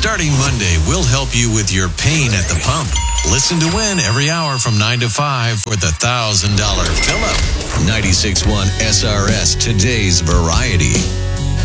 Starting Monday, we'll help you with your pain at the pump. Listen to win every hour from 9 to 5 for the $1,000 fill-up. 96.1 SRS, today's variety.